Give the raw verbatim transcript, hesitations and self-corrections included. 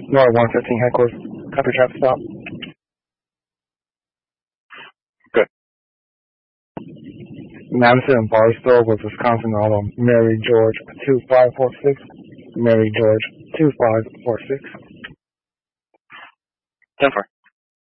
Nora one fifteen headquarters. Copy traffic stop. Good. Madison Barstow with Wisconsin Auto. Mary George two five four six. Mary George two five four six. ten four.